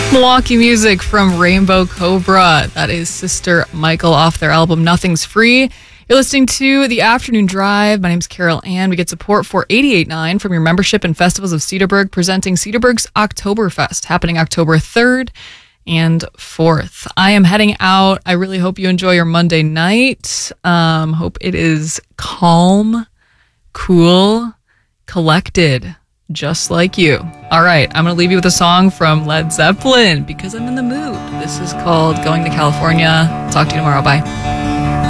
Milwaukee music from Rainbow Cobra. That is Sister Michael off their album Nothing's Free. You're listening to The Afternoon Drive. My name's Carol Ann. We get support for 88.9 from your membership and festivals of Cedarburg, presenting Cedarburg's Oktoberfest, happening October 3rd and 4th. I am heading out. I really hope you enjoy your Monday night. Hope it is calm, cool, collected, just like you. All right, I'm going to leave you with a song from Led Zeppelin because I'm in the mood. This is called Going to California. Talk to you tomorrow. Bye.